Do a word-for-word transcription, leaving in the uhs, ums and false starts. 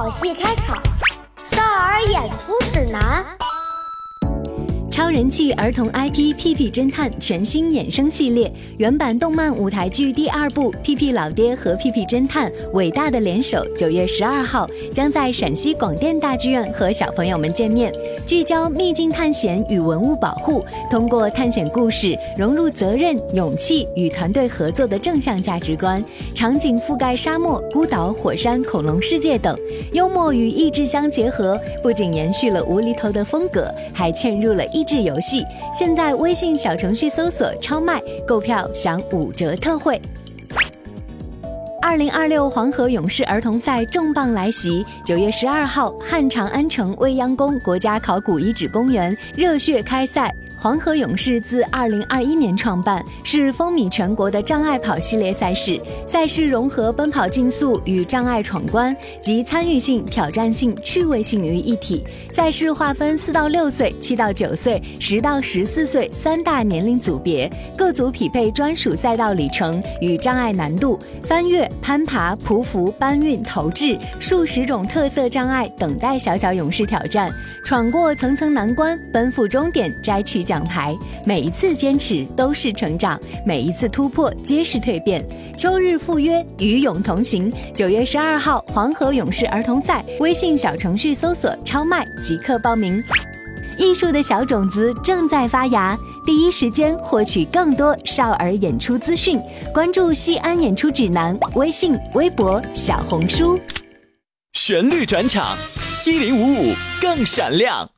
好戏开场，少儿演出指南。 超人气儿童 I P《屁屁侦探》全新衍生系列，原版动漫舞台剧第二部《屁屁老爹和屁屁侦探：伟大的联手》九月十二号将在陕西广电大剧院和小朋友们见面，聚焦秘境探险与文物保护，通过探险故事融入责任、勇气与团队合作的正向价值观，场景覆盖沙漠、孤岛、火山、恐龙世界等，幽默与益智相结合，不仅延续了无厘头的风格，还嵌入了益智游戏。现在微信小程序搜索超卖，购票享五折特惠。二零二六黄河勇士儿童赛重磅来袭，九月十二号，汉长安城未央宫国家考古遗址公园热血开赛。黄河勇士自二零二一年创办，是风靡全国的障碍跑系列赛事。赛事融合奔跑竞速与障碍闯关，集参与性、挑战性、趣味性于一体。赛事划分四到六岁、七到九岁、十到十四岁三大年龄组别，各组匹配专属赛道里程与障碍难度，翻越、攀爬、匍匐、搬运、投掷数十种特色障碍等待小小勇士挑战，闯过层层难关，奔赴终点，摘取奖牌。每一次坚持都是成长，每一次突破皆是蜕变。秋日赴约，与勇同行。九月十二号，黄河勇士儿童赛，微信小程序搜索超卖即刻报名。艺术的小种子正在发芽，第一时间获取更多少儿演出资讯，关注西安演出指南微信、微博、小红书。 旋律转场，一零五五更闪亮。